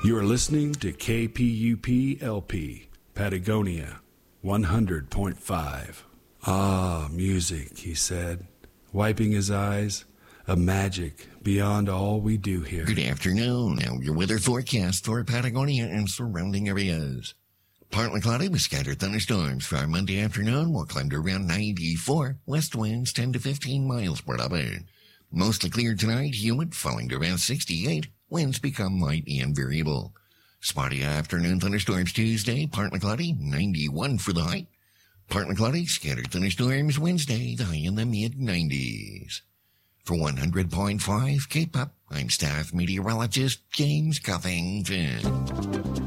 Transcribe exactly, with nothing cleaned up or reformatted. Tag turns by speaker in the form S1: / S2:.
S1: You're listening to K P U P L P, Patagonia, one hundred point five. Ah, music, he said, wiping his eyes, a magic beyond all we do here.
S2: Good afternoon. Now your weather forecast for Patagonia and surrounding areas. Partly cloudy with scattered thunderstorms for our Monday afternoon. Will climb to around ninety-four. West winds ten to fifteen miles per hour. Mostly clear tonight, humid, falling to around sixty-eight. Winds become light and variable. Spotty afternoon thunderstorms Tuesday, partly cloudy, ninety-one for the high. Partly cloudy, scattered thunderstorms Wednesday, the high in the mid nineties. For one hundred point five K-Pop, I'm staff meteorologist James Covington.